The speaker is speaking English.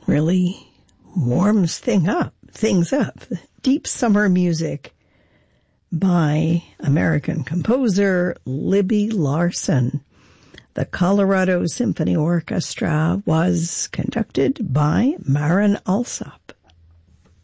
really warms things up. Deep summer music by American composer Libby Larsen. The Colorado Symphony Orchestra was conducted by Marin Alsop.